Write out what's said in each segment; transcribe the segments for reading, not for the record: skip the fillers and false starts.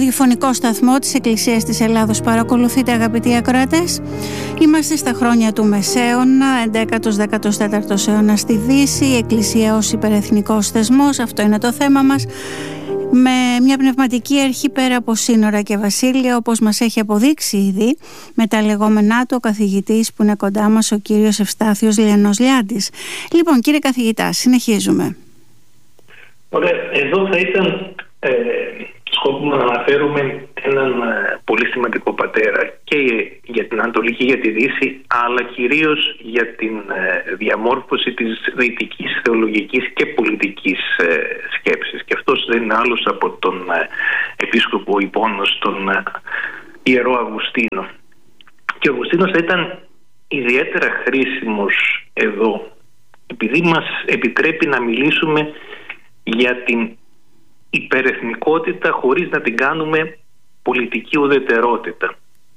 ραδιοφωνικό σταθμό της Εκκλησίας της Ελλάδος παρακολουθείτε, αγαπητοί ακροατές. Είμαστε στα χρόνια του Μεσαίωνα, 11ος-14ος αιώνας στη Δύση, η Εκκλησία ως υπερεθνικός θεσμός, αυτό είναι το θέμα μας, με μια πνευματική αρχή πέρα από σύνορα και βασίλεια, όπως μας έχει αποδείξει ήδη με τα λεγόμενά του ο καθηγητής που είναι κοντά μας, ο κύριος Ευστάθιος Λιανός Λιάντης. Λοιπόν, κύριε καθηγητά, συνεχίζουμε. Ωραία, εδώ θα ήταν σκόπιμο να αναφέρουμε έναν πολύ σημαντικό πατέρα και για την Ανατολή και για τη Δύση, αλλά κυρίως για την διαμόρφωση της δυτικής θεολογικής και πολιτικής σκέψης. Και αυτός δεν είναι άλλος από τον επίσκοπο Ιππώνος, τον Ιερό Αυγουστίνο. Και ο Αυγουστίνος θα ήταν ιδιαίτερα χρήσιμος εδώ, επειδή μας επιτρέπει να μιλήσουμε για την υπερεθνικότητα χωρίς να την κάνουμε πολιτική ουδετερότητα.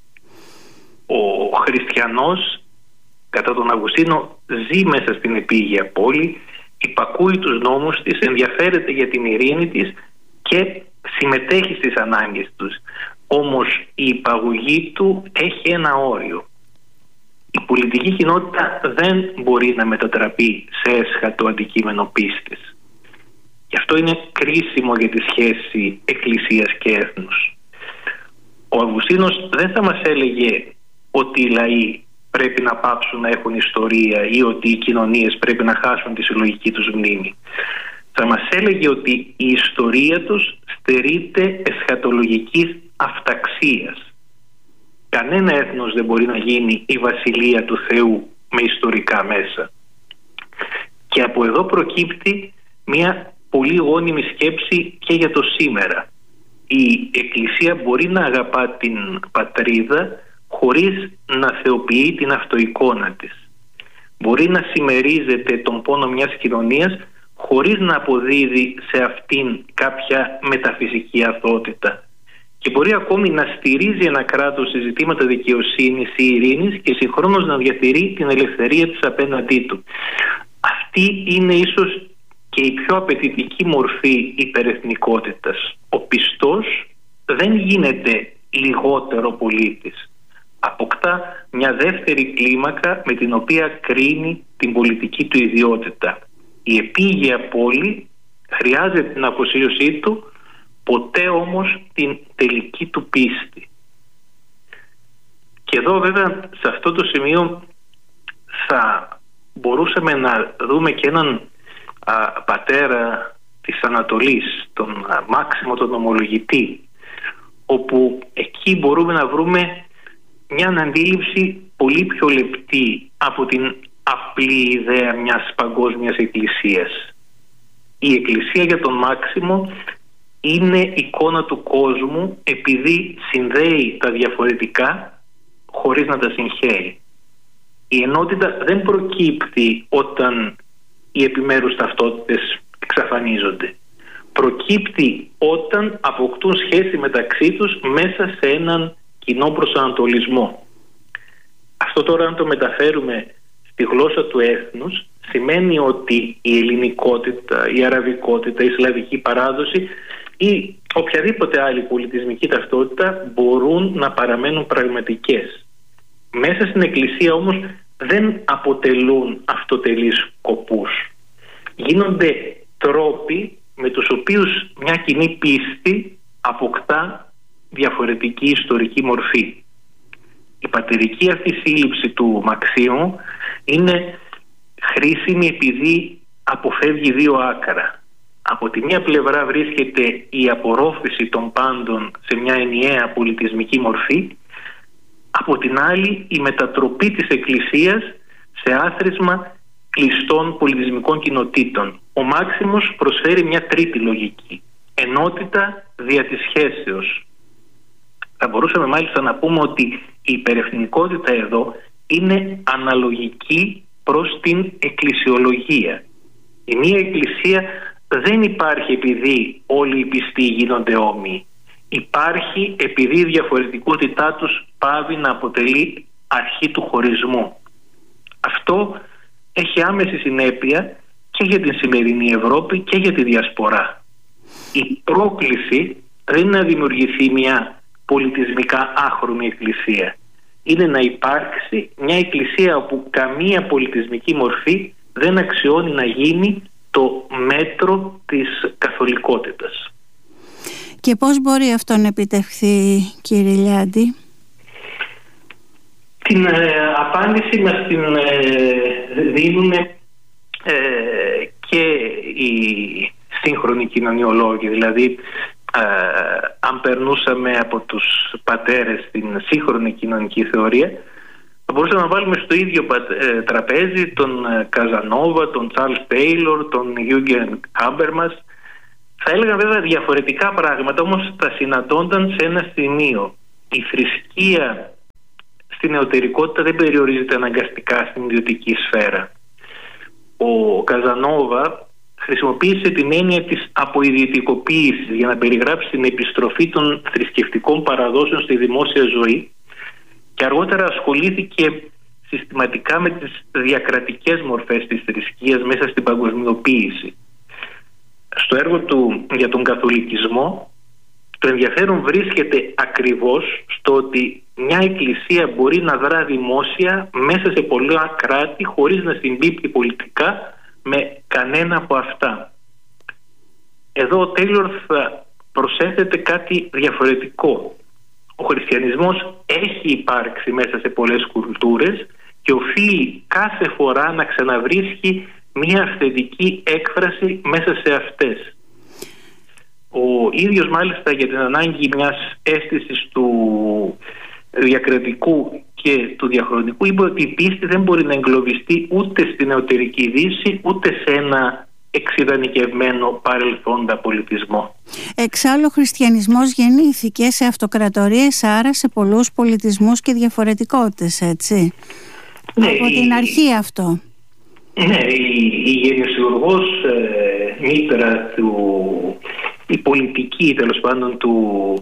Ο χριστιανός, κατά τον Αυγουστίνο, ζει μέσα στην επίγεια πόλη, υπακούει τους νόμους της, ενδιαφέρεται για την ειρήνη της και συμμετέχει στις ανάγκες τους. Όμως η υπαγωγή του έχει ένα όριο. Η πολιτική κοινότητα δεν μπορεί να μετατραπεί σε έσχατο αντικείμενο πίστης. Και αυτό είναι κρίσιμο για τη σχέση εκκλησίας και έθνους. Ο Αυγουστίνος δεν θα μας έλεγε ότι οι λαοί πρέπει να πάψουν να έχουν ιστορία ή ότι οι κοινωνίες πρέπει να χάσουν τη συλλογική τους μνήμη. Θα μας έλεγε ότι η ιστορία τους στερείται εσχατολογικής αυταξίας. Κανένα έθνος δεν μπορεί να γίνει η βασιλεία του Θεού με ιστορικά μέσα. Και από εδώ προκύπτει μια πολύ γόνιμη σκέψη και για το σήμερα. Η Εκκλησία μπορεί να αγαπά την πατρίδα χωρίς να θεοποιεί την αυτοεικόνα της. Μπορεί να συμμερίζεται τον πόνο μιας κοινωνίας χωρίς να αποδίδει σε αυτήν κάποια μεταφυσική αθωότητα. Και μπορεί ακόμη να στηρίζει ένα κράτος σε ζητήματα δικαιοσύνης ή ειρήνης και συγχρόνως να διατηρεί την ελευθερία της απέναντί του. Αυτή είναι ίσως και η πιο απαιτητική μορφή υπερεθνικότητας. Ο πιστός δεν γίνεται λιγότερο πολίτης. Αποκτά μια δεύτερη κλίμακα με την οποία κρίνει την πολιτική του ιδιότητα. Η επίγεια πόλη χρειάζεται την αφοσίωσή του, ποτέ όμως την τελική του πίστη. Και εδώ βέβαια σε αυτό το σημείο θα μπορούσαμε να δούμε και έναν πατέρα της Ανατολής, τον Μάξιμο τον Ομολογητή, όπου εκεί μπορούμε να βρούμε μια αντίληψη πολύ πιο λεπτή από την απλή ιδέα μιας παγκόσμιας εκκλησίας. Η εκκλησία για τον Μάξιμο είναι εικόνα του κόσμου, επειδή συνδέει τα διαφορετικά χωρίς να τα συγχαίει. Η ενότητα δεν προκύπτει όταν οι επιμέρους ταυτότητες εξαφανίζονται. Προκύπτει όταν αποκτούν σχέση μεταξύ τους μέσα σε έναν κοινό προσανατολισμό. Αυτό τώρα, αν το μεταφέρουμε στη γλώσσα του έθνους, σημαίνει ότι η ελληνικότητα, η αραβικότητα, η σλαβική παράδοση ή οποιαδήποτε άλλη πολιτισμική ταυτότητα μπορούν να παραμένουν πραγματικές. Μέσα στην Εκκλησία όμως δεν αποτελούν αυτοτελείς σκοπούς. Γίνονται τρόποι με τους οποίους μια κοινή πίστη αποκτά διαφορετική ιστορική μορφή. Η πατερική αυτή σύλληψη του Μαξίμου είναι χρήσιμη επειδή αποφεύγει δύο άκρα. Από τη μία πλευρά βρίσκεται η απορρόφηση των πάντων σε μια ενιαία πολιτισμική μορφή, από την άλλη η μετατροπή της Εκκλησίας σε άθροισμα κλειστών πολιτισμικών κοινοτήτων. Ο Μάξιμος προσφέρει μια τρίτη λογική, ενότητα δια της σχέσεως. Θα μπορούσαμε μάλιστα να πούμε ότι η υπερεθνικότητα εδώ είναι αναλογική προς την εκκλησιολογία. Η μία εκκλησία δεν υπάρχει επειδή όλοι οι πιστοί γίνονται όμοιοι. Υπάρχει επειδή η διαφορετικότητά τους πάβει να αποτελεί αρχή του χωρισμού. Αυτό έχει άμεση συνέπεια και για την σημερινή Ευρώπη και για τη διασπορά. Η πρόκληση δεν είναι να δημιουργηθεί μια πολιτισμικά άχρωμη εκκλησία. Είναι να υπάρξει μια εκκλησία όπου καμία πολιτισμική μορφή δεν αξιώνει να γίνει το μέτρο της καθολικότητας. Και πώς μπορεί αυτό να επιτευχθεί, κύριε Λιάντη? Την απάντηση μας την δίνουν και οι σύγχρονοι κοινωνιολόγοι. Δηλαδή, αν περνούσαμε από τους πατέρες στην σύγχρονη κοινωνική θεωρία, θα μπορούσαμε να βάλουμε στο ίδιο τραπέζι τον Καζανόβα, τον Τσάρλς Τέιλορ, τον Γιούγκεν Χάμπερμας. Θα έλεγαν βέβαια διαφορετικά πράγματα, όμως τα συναντώνταν σε ένα σημείο. Η θρησκεία στην εωτερικότητα δεν περιορίζεται αναγκαστικά στην ιδιωτική σφαίρα. Ο Καζανόβα χρησιμοποίησε την έννοια της αποειδιωτικοποίησης για να περιγράψει την επιστροφή των θρησκευτικών παραδόσεων στη δημόσια ζωή και αργότερα ασχολήθηκε συστηματικά με τις διακρατικές μορφές της θρησκείας μέσα στην παγκοσμιοποίηση. Στο έργο του για τον καθολικισμό, το ενδιαφέρον βρίσκεται ακριβώς στο ότι μια εκκλησία μπορεί να δρά δημόσια μέσα σε πολλά κράτη χωρίς να συμπίπτει πολιτικά με κανένα από αυτά. Εδώ ο Τέιλορ θα προσέθεται κάτι διαφορετικό. Ο χριστιανισμός έχει υπάρξει μέσα σε πολλές κουλτούρες και οφείλει κάθε φορά να ξαναβρίσκει μια αυθεντική έκφραση μέσα σε αυτές. Ο ίδιος μάλιστα για την ανάγκη μιας αίσθησης του διακρατικού και του διαχρονικού είπε ότι η πίστη δεν μπορεί να εγκλωβιστεί ούτε στην εωτερική Δύση ούτε σε ένα εξειδανικευμένο παρελθόντα πολιτισμό. Εξάλλου ο χριστιανισμός γεννήθηκε σε αυτοκρατορίες, άρα σε πολλούς πολιτισμούς και διαφορετικότητες, έτσι. Ναι, από την αρχή αυτό. Ναι, η γενεσιουργός μήτρα του, η πολιτική τέλος πάντων του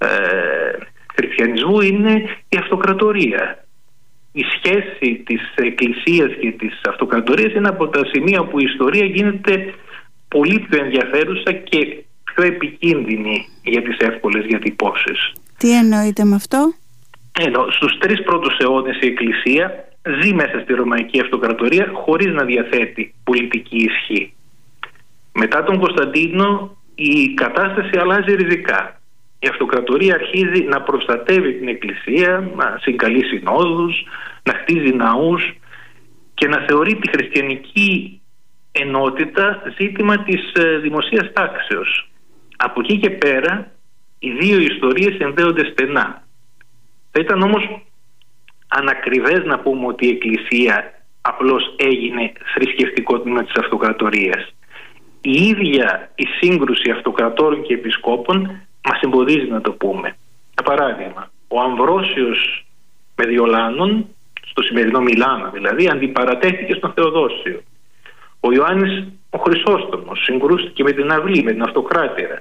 χριστιανισμού είναι η αυτοκρατορία. Η σχέση της εκκλησίας και της αυτοκρατορίας είναι από τα σημεία που η ιστορία γίνεται πολύ πιο ενδιαφέρουσα και πιο επικίνδυνη για τις εύκολες διατυπώσεις. Τι εννοείτε με αυτό? Στους 3 πρώτους αιώνες η εκκλησία ζει μέσα στη Ρωμαϊκή Αυτοκρατορία χωρίς να διαθέτει πολιτική ισχύ. Μετά τον Κωνσταντίνο η κατάσταση αλλάζει ριζικά. Η αυτοκρατορία αρχίζει να προστατεύει την εκκλησία, να συγκαλεί συνόδους, να χτίζει ναούς και να θεωρεί τη χριστιανική ενότητα ζήτημα της δημοσίας τάξεως. Από εκεί και πέρα οι δύο ιστορίες συνδέονται στενά. Θα ήταν όμως ανακριβές να πούμε ότι η εκκλησία απλώς έγινε θρησκευτικό τμήμα της αυτοκρατορίας. Η ίδια η σύγκρουση αυτοκρατόρων και επισκόπων μας εμποδίζει να το πούμε. Για παράδειγμα, ο Αμβρόσιος Μεδιολάνων, στο σημερινό Μιλάνο δηλαδή, αντιπαρατέθηκε στον Θεοδόσιο. Ο Ιωάννης ο Χρυσόστομος συγκρούστηκε με την Αυλή, με την Αυτοκράτηρα.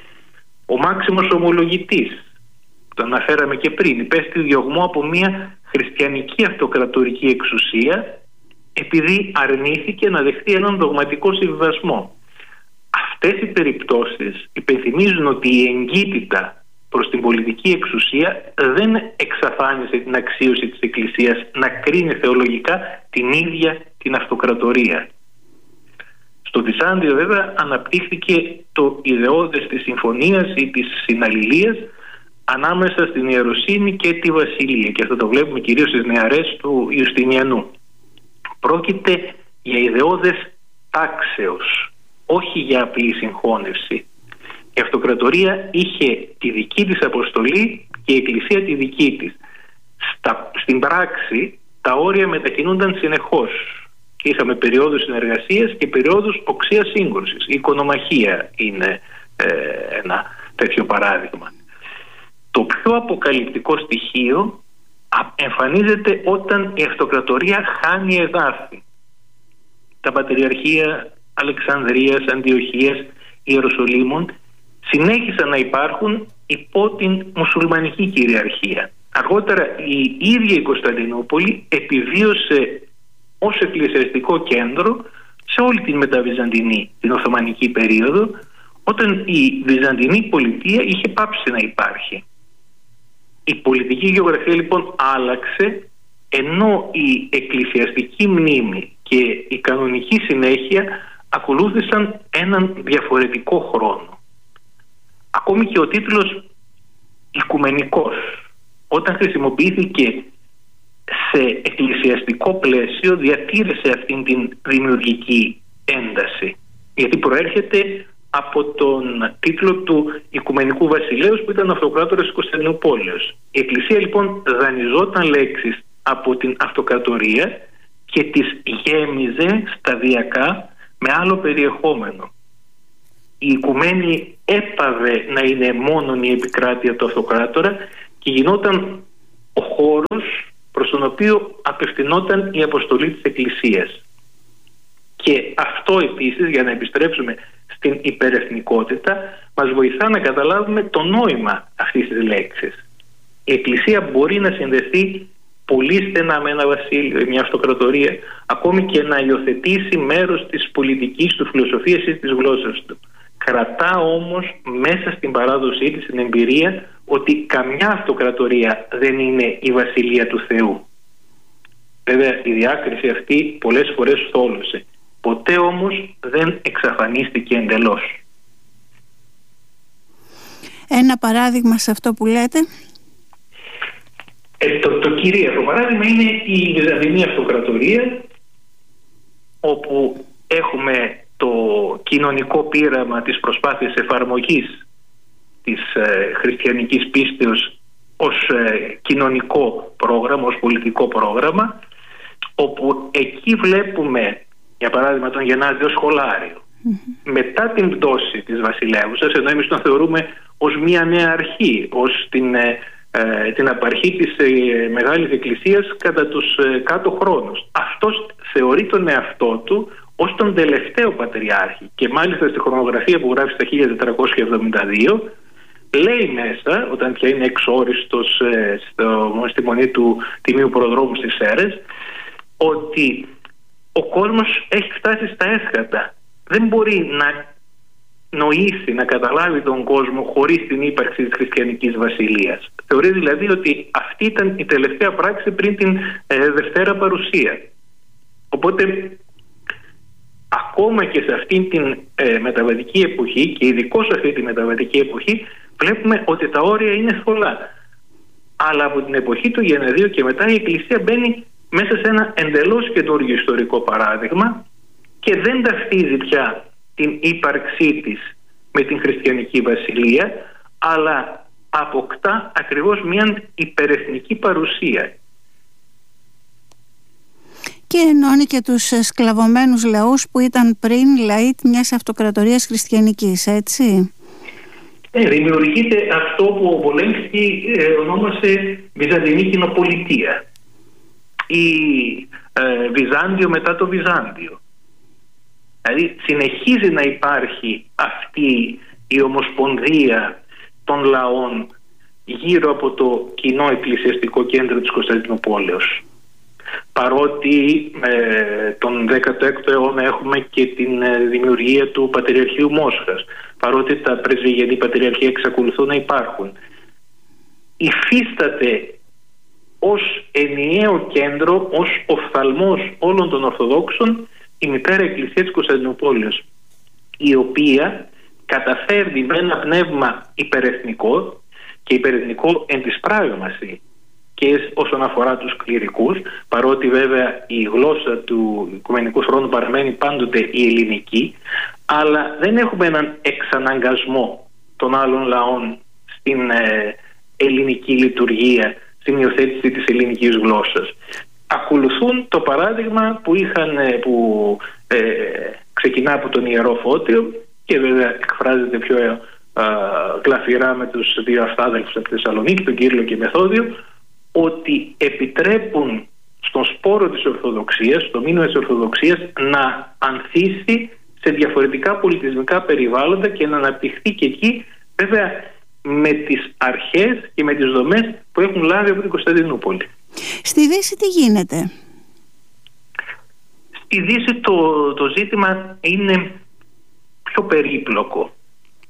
Ο Μάξιμος Ομολογητής, που το αναφέραμε και πριν, υπέστη διωγμό από μια χριστιανική αυτοκρατορική εξουσία επειδή αρνήθηκε να δεχτεί έναν δογματικό συμβιβασμό. Αυτές οι περιπτώσεις υπενθυμίζουν ότι η εγκύτητα προς την πολιτική εξουσία δεν εξαφάνισε την αξίωση της Εκκλησίας να κρίνει θεολογικά την ίδια την αυτοκρατορία. Στο Βυζάντιο βέβαια αναπτύχθηκε το ιδεώδες της συμφωνίας ή της συναλληλίας ανάμεσα στην Ιεροσύνη και τη Βασιλεία, και αυτό το βλέπουμε κυρίως στις νεαρές του Ιουστινιανού. Πρόκειται για ιδεώδες τάξεως, όχι για απλή συγχώνευση. Η αυτοκρατορία είχε τη δική της αποστολή και η Εκκλησία τη δική της. Στην πράξη τα όρια μετακινούνταν συνεχώς και είχαμε περιόδους συνεργασίας και περιόδους οξείας σύγκρουσης. Η οικονομαχία είναι ένα τέτοιο παράδειγμα. Το πιο αποκαλυπτικό στοιχείο εμφανίζεται όταν η αυτοκρατορία χάνει εδάφη. Τα πατριαρχία Αλεξανδρίας, Αντιοχίας, Ιεροσολύμων συνέχισαν να υπάρχουν υπό την μουσουλμανική κυριαρχία. Αργότερα η ίδια η Κωνσταντινούπολη επιβίωσε ως εκκλησιαστικό κέντρο σε όλη την μεταβυζαντινή, την Οθωμανική περίοδο, όταν η Βυζαντινή πολιτεία είχε πάψει να υπάρχει. Η πολιτική γεωγραφία λοιπόν άλλαξε, ενώ η εκκλησιαστική μνήμη και η κανονική συνέχεια ακολούθησαν έναν διαφορετικό χρόνο. Ακόμη και ο τίτλος οικουμενικός, όταν χρησιμοποιήθηκε σε εκκλησιαστικό πλαίσιο, διατήρησε αυτήν την δημιουργική ένταση, γιατί προέρχεται από τον τίτλο του Οικουμενικού Βασιλέως, που ήταν αυτοκράτορας της Κωνσταντινούπολης. Η Εκκλησία λοιπόν δανειζόταν λέξεις από την αυτοκρατορία και τις γέμιζε σταδιακά με άλλο περιεχόμενο. Η οικουμένη έπαβε να είναι μόνον η επικράτεια του αυτοκράτορα και γινόταν ο χώρος προς τον οποίο απευθυνόταν η αποστολή της Εκκλησίας. Και αυτό επίσης, για να επιστρέψουμε στην υπερεθνικότητα, μας βοηθά να καταλάβουμε το νόημα αυτής της λέξης. Η Εκκλησία μπορεί να συνδεθεί πολύ στενά με ένα βασίλειο ή μια αυτοκρατορία, ακόμη και να υιοθετήσει μέρος της πολιτικής του, φιλοσοφίας ή της γλώσσας του. Κρατά όμως μέσα στην παράδοσή της την εμπειρία ότι καμιά αυτοκρατορία δεν είναι η βασιλεία του Θεού. Βέβαια η διάκριση αυτή πολλές φορές θόλωσε. Ποτέ όμως δεν εξαφανίστηκε εντελώς. Ένα παράδειγμα σε αυτό που λέτε. Το κυρίαρχο παράδειγμα είναι η Βυζαντινή Αυτοκρατορία, όπου έχουμε το κοινωνικό πείραμα της προσπάθειας εφαρμογής της χριστιανικής πίστεως ως κοινωνικό πρόγραμμα, ως πολιτικό πρόγραμμα, όπου εκεί βλέπουμε, για παράδειγμα, τον Γενάδιο Σχολάριο. Μετά την πτώση της βασιλεύουσας, ενώ εμείς τον θεωρούμε ως μια νέα αρχή, ως την απαρχή της Μεγάλης Εκκλησίας κατά τους κάτω χρόνους. Αυτός θεωρεί τον εαυτό του ως τον τελευταίο πατριάρχη, και μάλιστα στη χρονογραφία που γράφει στα 1472 λέει μέσα, όταν πια είναι εξόριστος στη μονή του Τιμίου Προδρόμου στις Σέρρες, ότι ο κόσμος έχει φτάσει στα έσχατα. Δεν μπορεί να νοήσει, να καταλάβει τον κόσμο χωρίς την ύπαρξη της χριστιανικής βασιλείας. Θεωρεί δηλαδή ότι αυτή ήταν η τελευταία πράξη πριν την Δευτέρα Παρουσία. Οπότε ακόμα και σε αυτήν την μεταβατική εποχή, και ειδικώς σε αυτή τη μεταβατική εποχή, βλέπουμε ότι τα όρια είναι θολά. Αλλά από την εποχή του Γενεδίου και μετά η Εκκλησία μπαίνει μέσα σε ένα εντελώς καινούργιο ιστορικό παράδειγμα και δεν ταυτίζει πια την ύπαρξή της με την χριστιανική βασιλεία, αλλά αποκτά ακριβώς μια υπερεθνική παρουσία. Και ενώνει και τους σκλαβωμένους λαούς που ήταν πριν λαοί μιας αυτοκρατορίας χριστιανικής, έτσι. Δημιουργείται αυτό που ο Βολένσκι ονόμασε Βυζαντινή Κοινοπολιτεία ή Βυζάντιο μετά το Βυζάντιο. Δηλαδή συνεχίζει να υπάρχει αυτή η ομοσπονδία των λαών γύρω από το κοινό εκκλησιαστικό κέντρο της Κωνσταντινούπολεως. Παρότι τον 16ο αιώνα έχουμε και την δημιουργία του Πατριαρχείου Μόσχας, παρότι τα πρεσβυγενή πατριαρχία εξακολουθούν να υπάρχουν, υφίσταται ως ενιαίο κέντρο, ως οφθαλμός όλων των Ορθοδόξων, η Μητέρα Εκκλησία της Κωνσταντινούπολεως, η οποία καταφέρνει με ένα πνεύμα υπερεθνικό και υπερεθνικό εν της πράγμαση και όσον αφορά τους κληρικούς, παρότι βέβαια η γλώσσα του Οικουμενικού Χρόνου παραμένει πάντοτε η ελληνική, αλλά δεν έχουμε έναν εξαναγκασμό των άλλων λαών στην ελληνική λειτουργία, στην υιοθέτηση της ελληνικής γλώσσας. Ακολουθούν το παράδειγμα που ξεκινά από τον Ιερό Φώτιο και βέβαια εκφράζεται πιο γλαφυρά με τους δύο αυτάδελφους από τη Θεσσαλονίκη, τον Κύριλλο και Μεθόδιο, ότι επιτρέπουν στον σπόρο της Ορθοδοξίας, στο μήνυμα της Ορθοδοξίας, να ανθίσει σε διαφορετικά πολιτισμικά περιβάλλοντα και να αναπτυχθεί και εκεί, βέβαια με τις αρχές και με τις δομές που έχουν λάβει από την Κωνσταντινούπολη. Στη Δύση τι γίνεται? Στη Δύση το ζήτημα είναι πιο περίπλοκο.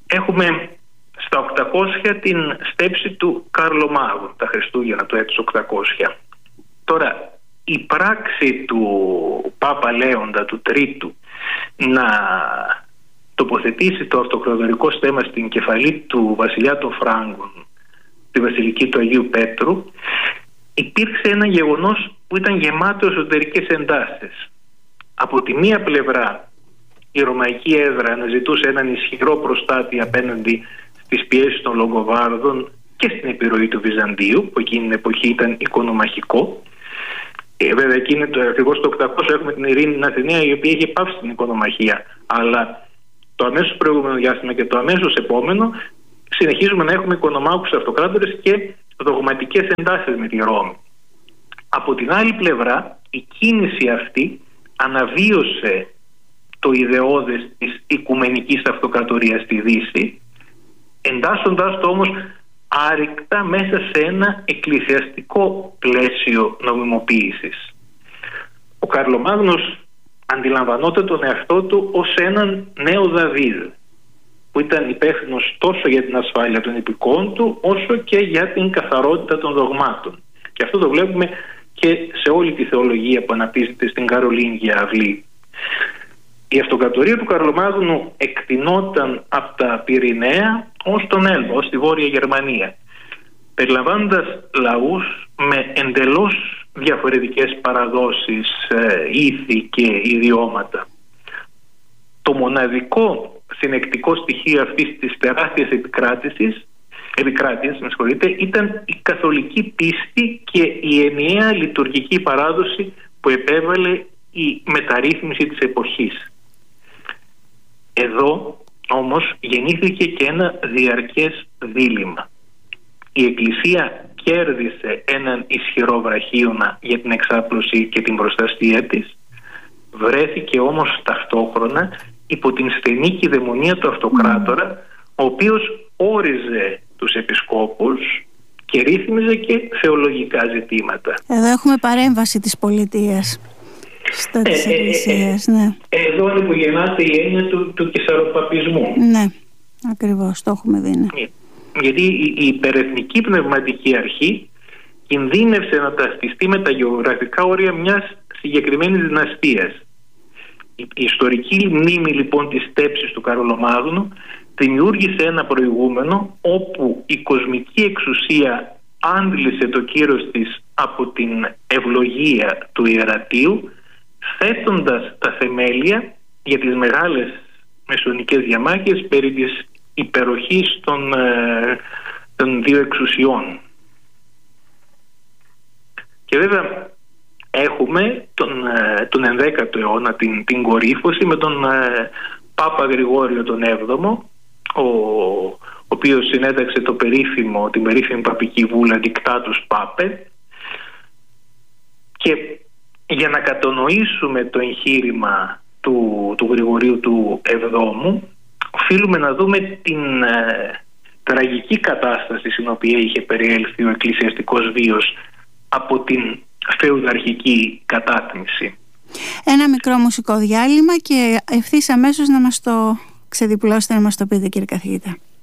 Έχουμε στα 800 την στέψη του Καρλομάγνου, τα Χριστούγεννα του έτους 800. Τώρα, η πράξη του Πάπα Λέοντα του Τρίτου να τοποθετήσει το αυτοκρατορικό στέμμα στην κεφαλή του βασιλιά των Φράγκων, τη βασιλική του Αγίου Πέτρου, υπήρξε ένα γεγονός που ήταν γεμάτο εσωτερικές εντάσεις. Από τη μία πλευρά η Ρωμαϊκή έδρα αναζητούσε έναν ισχυρό προστάτη απέναντι στις πιέσεις των Λογκοβάρδων και στην επιρροή του Βυζαντίου, που εκείνη την εποχή ήταν οικονομαχικό. Βέβαια, εκείνη ακριβώς το 800 έχουμε την Ειρήνη Αθηναία, η οποία είχε πάυσει την οικονομαχία. Αλλά το αμέσως προηγούμενο διάστημα και το αμέσως επόμενο συνεχίζουμε να έχουμε οικονομάκους αυτοκράτορες και δογματικές εντάσεις με τη Ρώμη. Από την άλλη πλευρά, η κίνηση αυτή αναβίωσε το ιδεώδες της οικουμενικής αυτοκρατορίας στη Δύση, εντάσσοντας το όμως άρρηκτα μέσα σε ένα εκκλησιαστικό πλαίσιο νομιμοποίησης. Ο Καρλομάγνος αντιλαμβανόταν τον εαυτό του ως έναν νέο Δαβίδ, που ήταν υπεύθυνος τόσο για την ασφάλεια των υπηκόων του, όσο και για την καθαρότητα των δογμάτων. Και αυτό το βλέπουμε και σε όλη τη θεολογία που αναπτύσσεται στην Καρολίνγια Αυλή. Η αυτοκρατορία του Καρλομάγνου εκτεινόταν από τα Πυρηναία ως τον Έλβα, ως τη Βόρεια Γερμανία, περιλαμβάνοντας λαούς με εντελώς διαφορετικές παραδόσεις, ήθη και ιδιώματα. Το μοναδικό συνεκτικό στοιχείο αυτής της τεράστιας επικράτειας ήταν η καθολική πίστη και η ενιαία λειτουργική παράδοση που επέβαλε η μεταρρύθμιση της εποχής. Εδώ όμως γεννήθηκε και ένα διαρκές δίλημμα. Η Εκκλησία κέρδισε έναν ισχυρό βραχίωνα για την εξάπλωση και την προστασία της, βρέθηκε όμως ταυτόχρονα υπό την στενή κυδαιμονία του αυτοκράτορα, ο οποίος όριζε τους επισκόπους και ρύθμιζε και θεολογικά ζητήματα. Εδώ έχουμε παρέμβαση της πολιτείας στα της Εκκλησίας, ναι. Εδώ είναι που γεννάται η έννοια του κεσαροπαπισμού. Ναι, ακριβώς, το έχουμε δει, ναι. Γιατί η υπερεθνική πνευματική αρχή κινδύνευσε να ταυτιστεί με τα γεωγραφικά όρια μιας συγκεκριμένης δυναστείας. Η ιστορική μνήμη λοιπόν της στέψης του Καρολομάγνου δημιούργησε ένα προηγούμενο όπου η κοσμική εξουσία άντλησε το κύρος της από την ευλογία του ιερατείου, θέτοντας τα θεμέλια για τις μεγάλες μεσονικές διαμάχες περί της υπεροχής των δύο εξουσιών. Και βέβαια έχουμε τον 11ο αιώνα την κορύφωση με τον Πάπα Γρηγόριο τον 7ο, ο οποίος συνέταξε την περίφημη παπική βούλα Dictatus Papae. Και για να κατανοήσουμε το εγχείρημα του Γρηγορίου του 7ου, οφείλουμε να δούμε την τραγική κατάσταση στην οποία είχε περιέλθει ο εκκλησιαστικός βίος από την φεουδαρχική κατάτμιση. Ένα μικρό μουσικό διάλειμμα και ευθύς αμέσως να μας το ξεδιπλώσετε, να μας το πείτε, κύριε καθηγητά.